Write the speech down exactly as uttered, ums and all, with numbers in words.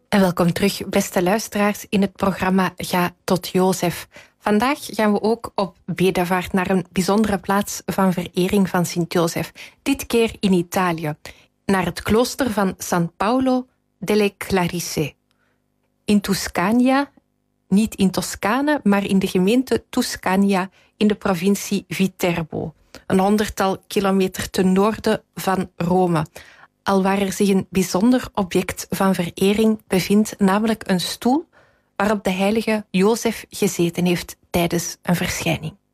En welkom terug, beste luisteraars, in het programma Ga tot Jozef. Vandaag gaan we ook op bedevaart naar een bijzondere plaats van verering van Sint-Jozef. Dit keer in Italië, naar het klooster van San Paolo delle Clarisse. In Tuscania, niet in Toscane, maar in de gemeente Tuscania in de provincie Viterbo. Een honderdtal kilometer ten noorden van Rome. Alwaar er zich een bijzonder object van verering bevindt, namelijk een stoel waarop de heilige Jozef gezeten heeft tijdens een verschijning.